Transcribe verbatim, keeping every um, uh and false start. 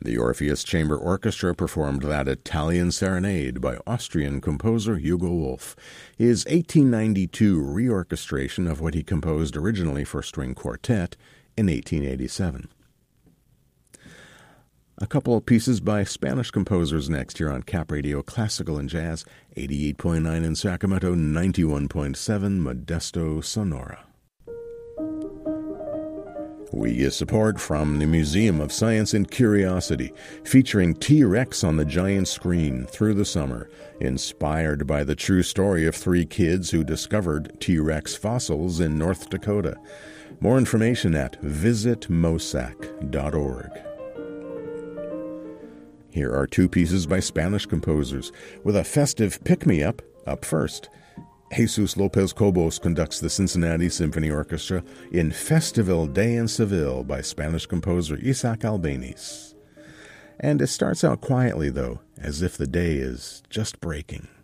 The Orpheus Chamber Orchestra performed that Italian Serenade by Austrian composer Hugo Wolf, his eighteen ninety-two reorchestration of what he composed originally for string quartet in eighteen eighty-seven. A couple of pieces by Spanish composers next here on Cap Radio Classical and Jazz, eighty-eight point nine in Sacramento, ninety-one point seven Modesto, Sonora. We get support from the Museum of Science and Curiosity, featuring T-Rex on the giant screen through the summer, inspired by the true story of three kids who discovered T-Rex fossils in North Dakota. More information at visit mosac dot org. Here are two pieces by Spanish composers, with a festive pick-me-up up first. Jesus Lopez Cobos conducts the Cincinnati Symphony Orchestra in Festival Day in Seville by Spanish composer Isaac Albéniz. And it starts out quietly, though, as if the day is just breaking.